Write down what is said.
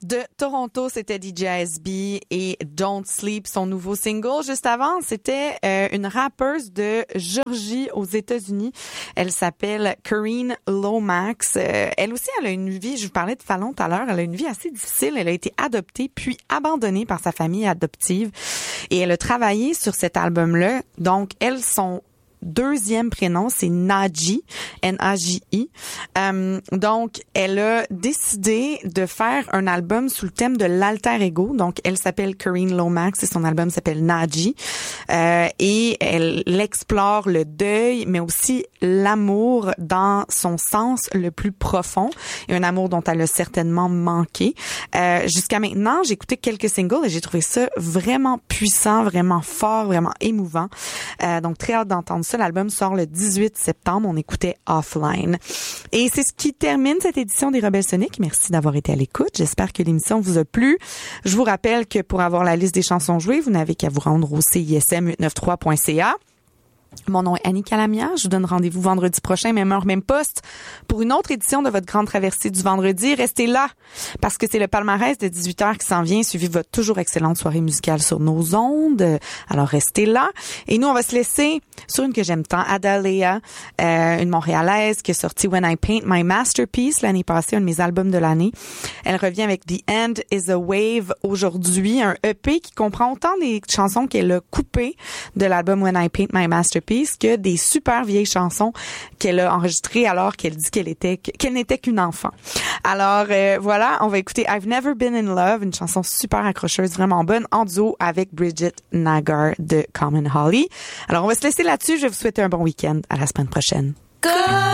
De Toronto, c'était DJ SB et Don't Sleep, son nouveau single. Juste avant, c'était une rappeuse de Georgie aux États-Unis. Elle s'appelle Karine Lomax. Elle aussi, elle a une vie, je vous parlais de Fallon tout à l'heure, elle a une vie assez difficile. Elle a été adoptée puis abandonnée par sa famille adoptive et elle a travaillé sur cet album-là. Donc, elles sont deuxième prénom, c'est Naji, N-A-J-I. Donc, elle a décidé de faire un album sous le thème de l'alter ego. Donc, elle s'appelle Karine Lomax et son album s'appelle Naji. Et elle explore le deuil, mais aussi l'amour dans son sens le plus profond. Et un amour dont elle a certainement manqué. Jusqu'à maintenant, j'ai écouté quelques singles et j'ai trouvé ça vraiment puissant, vraiment fort, vraiment émouvant. Donc, très hâte d'entendre ça. L'album sort le 18 septembre. On écoutait Offline. Et c'est ce qui termine cette édition des Rebelles Soniques. Merci d'avoir été à l'écoute. J'espère que l'émission vous a plu. Je vous rappelle que pour avoir la liste des chansons jouées, vous n'avez qu'à vous rendre au CISM893.ca. Mon nom est Annie Calamia. Je vous donne rendez-vous vendredi prochain, même heure, même poste, pour une autre édition de votre grande traversée du vendredi. Restez là, parce que c'est le palmarès de 18h qui s'en vient, suivi de votre toujours excellente soirée musicale sur nos ondes. Alors, restez là. Et nous, on va se laisser sur une que j'aime tant, Adalea, une Montréalaise qui a sorti When I Paint My Masterpiece l'année passée, un de mes albums de l'année. Elle revient avec The End is a Wave aujourd'hui, un EP qui comprend autant des chansons qu'elle a coupées de l'album When I Paint My Masterpiece que des super vieilles chansons qu'elle a enregistrées alors qu'elle dit qu'elle n'était qu'une enfant. Alors voilà, on va écouter I've Never Been in Love, une chanson super accrocheuse, vraiment bonne, en duo avec Bridget Nagar de Common Holly. Alors on va se laisser là-dessus. Je vais vous souhaiter un bon week-end. À la semaine prochaine.